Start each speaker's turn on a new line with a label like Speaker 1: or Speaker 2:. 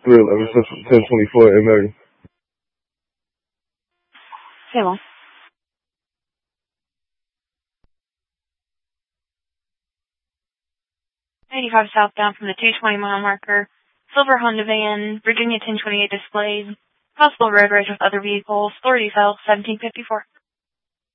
Speaker 1: 311, 1024 in Marion.
Speaker 2: Hello. '85 southbound from the 220 mile marker. Silver Honda van, Virginia 1028 displayed. Possible road rage with other vehicles. Authorities held 1754.